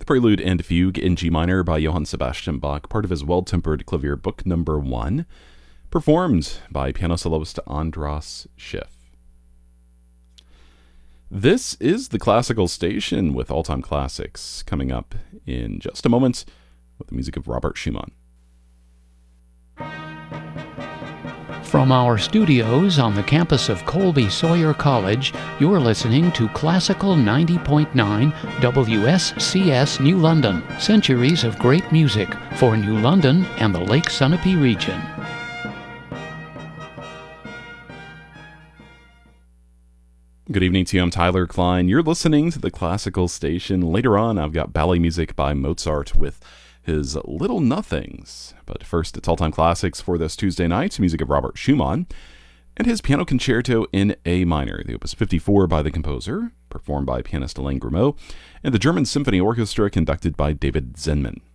The Prelude and Fugue in G minor by Johann Sebastian Bach, part of his Well-Tempered Clavier Book Number 1, performed by piano soloist Andras Schiff. This is the Classical Station with All-Time Classics, coming up in just a moment with the music of Robert Schumann. From our studios on the campus of Colby Sawyer College, you're listening to Classical 90.9 WSCS New London. Centuries of great music for New London and the Lake Sunapee region. Good evening to you. I'm Tyler Klein. You're listening to the Classical Station. Later on, I've got ballet music by Mozart with his Little Nothings. But first, it's All-Time Classics for this Tuesday night, music of Robert Schumann and his Piano Concerto in A minor, the Opus 54 by the composer, performed by pianist Alain Grimaud, and the German Symphony Orchestra conducted by David Zenman.